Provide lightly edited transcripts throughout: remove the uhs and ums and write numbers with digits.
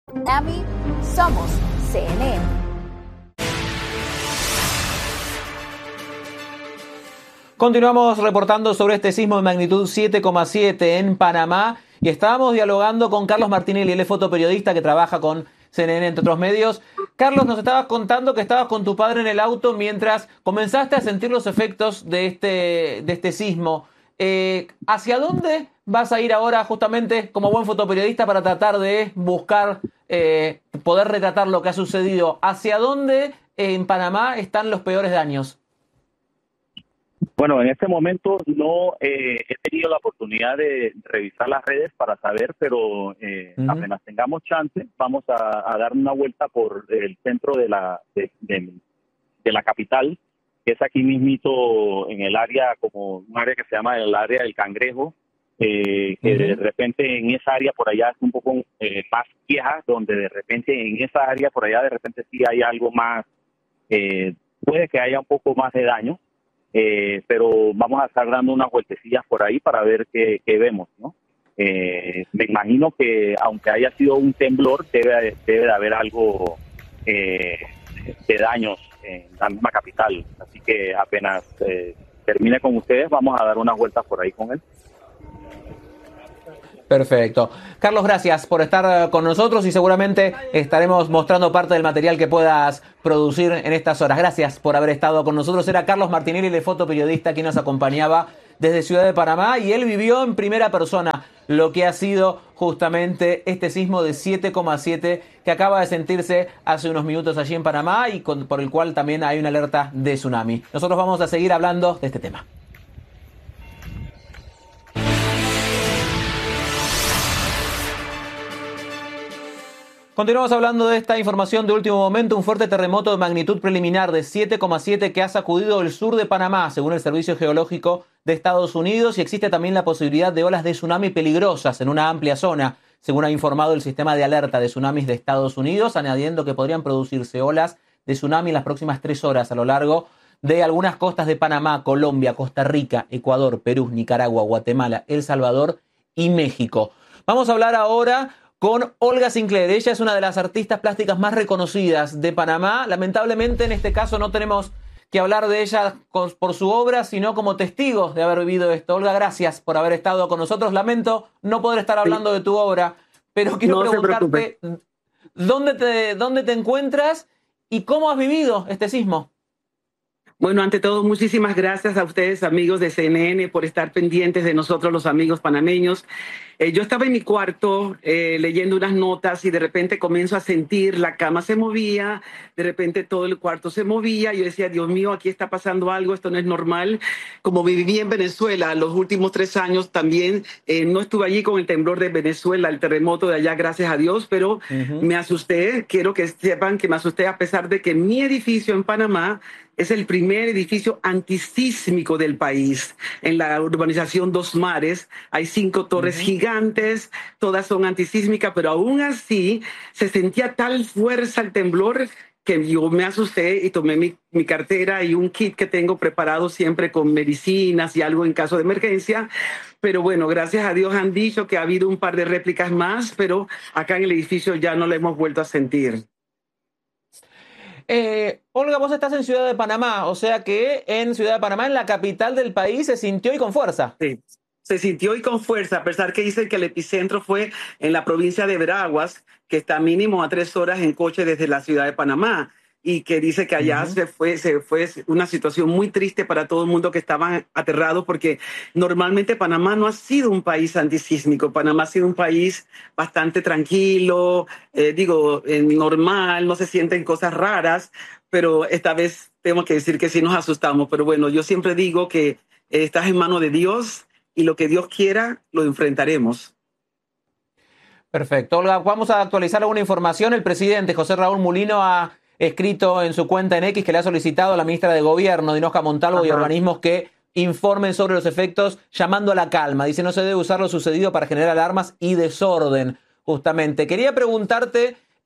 Miami, somos CNN. Continuamos reportando sobre este sismo de magnitud 7,7 en Panamá y estábamos dialogando con Carlos Martinelli, él es fotoperiodista que trabaja con CNN entre otros medios. Carlos, nos estabas contando que estabas con tu padre en el auto mientras comenzaste a sentir los efectos de este sismo. ¿Hacia dónde vas a ir ahora justamente como buen fotoperiodista para tratar de buscar, poder retratar lo que ha sucedido? ¿Hacia dónde en Panamá están los peores daños? Bueno, en este momento no he tenido la oportunidad de revisar las redes para saber, pero apenas tengamos chance, vamos a dar una vuelta por el centro de la capital, que es aquí mismito en el área, como un área que se llama el área del Cangrejo, que de repente en esa área por allá es un poco más vieja, donde de repente en esa área por allá de repente sí hay algo más, puede que haya un poco más de daño. Pero vamos a estar dando unas vueltecillas por ahí para ver qué vemos, ¿no? Me imagino que aunque haya sido un temblor, debe de haber algo de daños en la misma capital. Así que apenas termine con ustedes, vamos a dar unas vueltas por ahí con él. Perfecto. Carlos, gracias por estar con nosotros y seguramente estaremos mostrando parte del material que puedas producir en estas horas. Gracias por haber estado con nosotros. Era Carlos Martinelli, el fotoperiodista, quien nos acompañaba desde Ciudad de Panamá y él vivió en primera persona lo que ha sido justamente este sismo de 7,7 que acaba de sentirse hace unos minutos allí en Panamá y por el cual también hay una alerta de tsunami. Nosotros vamos a seguir hablando de este tema. Continuamos hablando de esta información de último momento. Un fuerte terremoto de magnitud preliminar de 7,7 que ha sacudido el sur de Panamá, según el Servicio Geológico de Estados Unidos, y existe también la posibilidad de olas de tsunami peligrosas en una amplia zona, según ha informado el sistema de alerta de tsunamis de Estados Unidos, añadiendo que podrían producirse olas de tsunami en las próximas 3 horas a lo largo de algunas costas de Panamá, Colombia, Costa Rica, Ecuador, Perú, Nicaragua, Guatemala, El Salvador y México. Vamos a hablar ahora con Olga Sinclair. Ella es una de las artistas plásticas más reconocidas de Panamá. Lamentablemente en este caso no tenemos que hablar de ella por su obra, sino como testigos de haber vivido esto. Olga, gracias por haber estado con nosotros. Lamento no poder estar hablando de tu obra, pero quiero preguntarte ¿dónde te encuentras y cómo has vivido este sismo? Bueno, ante todo, muchísimas gracias a ustedes, amigos de CNN, por estar pendientes de nosotros, los amigos panameños. Yo estaba en mi cuarto leyendo unas notas y de repente comienzo a sentir la cama se movía, de repente todo el cuarto se movía. Yo decía, Dios mío, aquí está pasando algo, esto no es normal. Como viví en Venezuela los últimos 3 años, también no estuve allí con el temblor de Venezuela, el terremoto de allá, gracias a Dios, pero me asusté. Quiero que sepan que me asusté a pesar de que mi edificio en Panamá es el primer edificio antisísmico del país. En la urbanización Dos Mares hay 5 torres gigantes, todas son antisísmicas, pero aún así se sentía tal fuerza el temblor que yo me asusté y tomé mi cartera y un kit que tengo preparado siempre con medicinas y algo en caso de emergencia. Pero bueno, gracias a Dios han dicho que ha habido un par de réplicas más, pero acá en el edificio ya no lo hemos vuelto a sentir. Olga, vos estás en Ciudad de Panamá, o sea que en Ciudad de Panamá, en la capital del país, se sintió y con fuerza. Sí, se sintió y con fuerza, a pesar que dicen que el epicentro fue en la provincia de Veraguas, que está mínimo a 3 horas en coche desde la ciudad de Panamá, y que dice que allá se fue una situación muy triste para todo el mundo que estaban aterrados, porque normalmente Panamá no ha sido un país antisísmico. Panamá ha sido un país bastante tranquilo, normal, no se sienten cosas raras, pero esta vez tengo que decir que sí nos asustamos. Pero bueno, yo siempre digo que estás en manos de Dios y lo que Dios quiera lo enfrentaremos. Perfecto. Olga, vamos a actualizar alguna información. El presidente José Raúl Mulino ha escrito en su cuenta en X que le ha solicitado a la ministra de Gobierno, Dinoska Montalvo, y organismos que informen sobre los efectos, llamando a la calma. Dice, no se debe usar lo sucedido para generar alarmas y desorden, justamente. Quería preguntarte,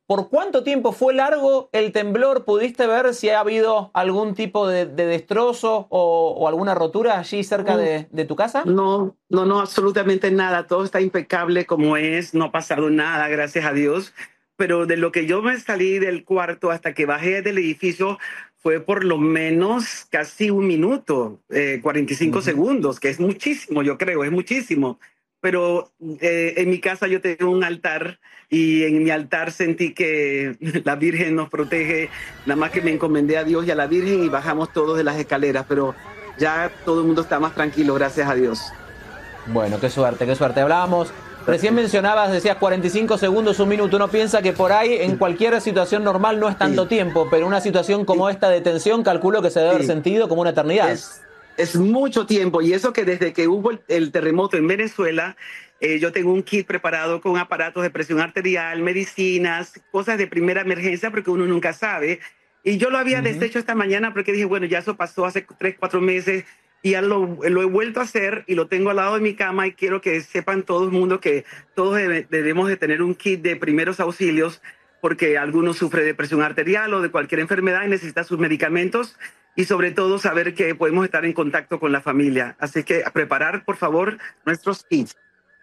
¿Por cuánto tiempo fue largo el temblor? ¿Pudiste ver si ha habido algún tipo de destrozo o alguna rotura allí cerca de tu casa? No, absolutamente nada. Todo está impecable como es. No ha pasado nada, gracias a Dios. Pero de lo que yo me salí del cuarto hasta que bajé del edificio fue por lo menos casi un minuto, 45 segundos, que es muchísimo, yo creo, es muchísimo. Pero en mi casa yo tengo un altar y en mi altar sentí que la Virgen nos protege. Nada más que me encomendé a Dios y a la Virgen y bajamos todos de las escaleras, pero ya todo el mundo está más tranquilo, gracias a Dios. Bueno, qué suerte, qué suerte. Hablábamos, recién mencionabas, decías 45 segundos, un minuto. Uno piensa que por ahí en cualquier situación normal no es tanto tiempo, pero una situación como esta de tensión calculo que se debe haber sentido como una eternidad. Es mucho tiempo, y eso que desde que hubo el terremoto en Venezuela, yo tengo un kit preparado con aparatos de presión arterial, medicinas, cosas de primera emergencia, porque uno nunca sabe. Y yo lo había deshecho esta mañana porque dije, bueno, ya eso pasó hace 3, 4 meses y ya lo he vuelto a hacer y lo tengo al lado de mi cama, y quiero que sepan todo el mundo que todos debemos de tener un kit de primeros auxilios, porque algunos sufren de presión arterial o de cualquier enfermedad y necesitan sus medicamentos, y sobre todo saber que podemos estar en contacto con la familia. Así que a preparar, por favor, nuestros kits.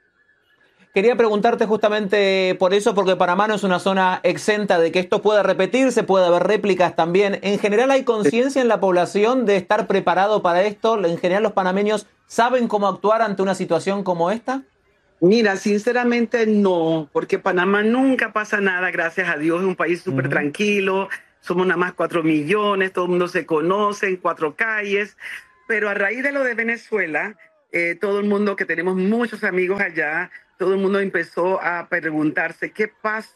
Quería preguntarte justamente por eso, porque Panamá no es una zona exenta de que esto pueda repetirse, puede haber réplicas también. ¿En general hay conciencia en la población de estar preparado para esto? ¿En general los panameños saben cómo actuar ante una situación como esta? Mira, sinceramente no, porque Panamá nunca pasa nada, gracias a Dios, es un país súper tranquilo, somos nada más 4 millones, todo el mundo se conoce en 4 calles, pero a raíz de lo de Venezuela, todo el mundo, que tenemos muchos amigos allá, todo el mundo empezó a preguntarse qué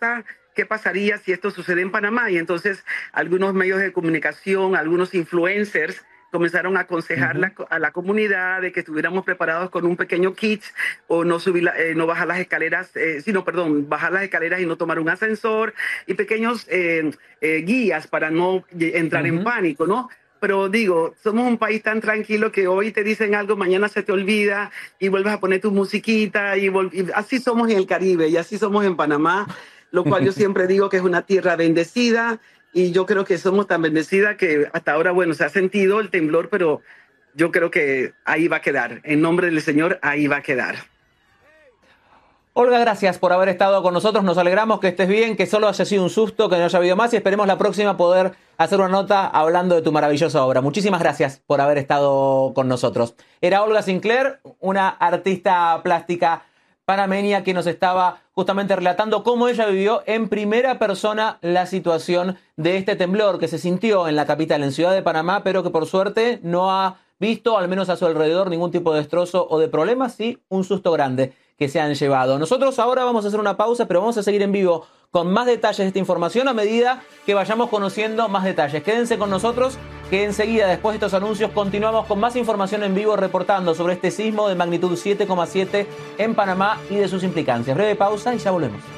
pasaría si esto sucede en Panamá, y entonces algunos medios de comunicación, algunos influencers, comenzaron a aconsejar a la comunidad de que estuviéramos preparados con un pequeño kit, o no bajar las escaleras, bajar las escaleras y no tomar un ascensor, y pequeños guías para no entrar en pánico, ¿no? Pero digo, somos un país tan tranquilo que hoy te dicen algo, mañana se te olvida y vuelves a poner tu musiquita, y así somos en el Caribe y así somos en Panamá, lo cual yo siempre digo que es una tierra bendecida. Y yo creo que somos tan bendecidas que hasta ahora, bueno, se ha sentido el temblor, pero yo creo que ahí va a quedar. En nombre del Señor, ahí va a quedar. Olga, gracias por haber estado con nosotros. Nos alegramos que estés bien, que solo haya sido un susto, que no haya habido más, y esperemos la próxima poder hacer una nota hablando de tu maravillosa obra. Muchísimas gracias por haber estado con nosotros. Era Olga Sinclair, una artista plástica panameña que nos estaba justamente relatando cómo ella vivió en primera persona la situación de este temblor que se sintió en la capital, en Ciudad de Panamá, pero que por suerte no ha visto, al menos a su alrededor, ningún tipo de destrozo o de problemas, sí un susto grande que se han llevado. Nosotros ahora vamos a hacer una pausa, pero vamos a seguir en vivo con más detalles de esta información a medida que vayamos conociendo más detalles. Quédense con nosotros, que enseguida, después de estos anuncios, continuamos con más información en vivo reportando sobre este sismo de magnitud 7,7 en Panamá y de sus implicancias. Breve pausa y ya volvemos.